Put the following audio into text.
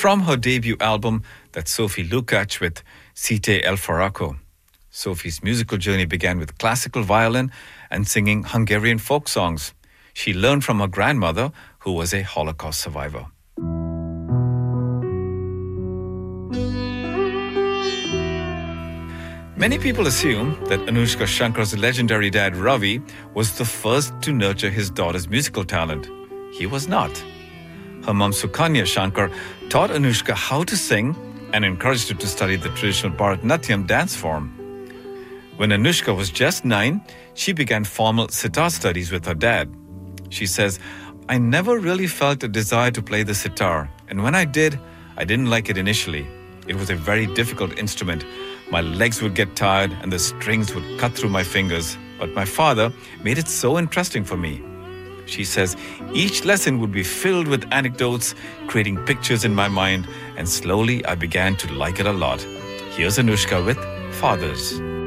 from her debut album, that's Sophie Lukács with Széty Elfaraco. Sophie's musical journey began with classical violin and singing Hungarian folk songs. She learned from her grandmother, who was a Holocaust survivor. Many people assume that Anushka Shankar's legendary dad Ravi was the first to nurture his daughter's musical talent. He was not. Her mom Sukanya Shankar taught Anushka how to sing and encouraged her to study the traditional Bharatanatyam dance form. When Anushka was just 9, she began formal sitar studies with her dad. She says, "I never really felt a desire to play the sitar, and when I did, I didn't like it initially. It was a very difficult instrument. My legs would get tired and the strings would cut through my fingers, but my father made it so interesting for me." She says, "Each lesson would be filled with anecdotes, creating pictures in my mind, and slowly I began to like it a lot." Here's Anushka with Fathers.